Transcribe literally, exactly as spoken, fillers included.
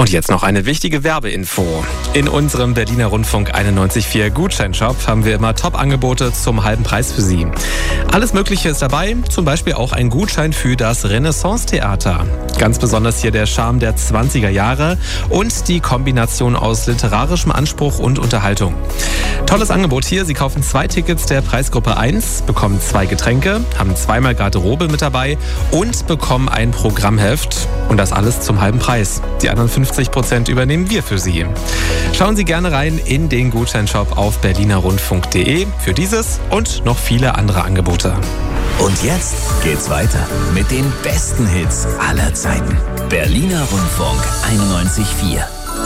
Und jetzt noch eine wichtige Werbeinfo. In unserem Berliner Rundfunk einundneunzig Komma vier Gutscheinshop haben wir immer Top-Angebote zum halben Preis für Sie. Alles Mögliche ist dabei, zum Beispiel auch ein Gutschein für das Renaissance-Theater. Ganz besonders hier der Charme der zwanziger Jahre und die Kombination aus literarischem Anspruch und Unterhaltung. Tolles Angebot hier. Sie kaufen zwei Tickets der Preisgruppe eins, bekommen zwei Getränke, haben zweimal Garderobe mit dabei und bekommen ein Programmheft. Und das alles zum halben Preis. Die anderen fünfzig Prozent übernehmen wir für Sie. Schauen Sie gerne rein in den Gutscheinshop auf berliner rundfunk punkt de für dieses und noch viele andere Angebote. Und jetzt geht's weiter mit den besten Hits aller Zeiten. Berliner Rundfunk einundneunzig Komma vier.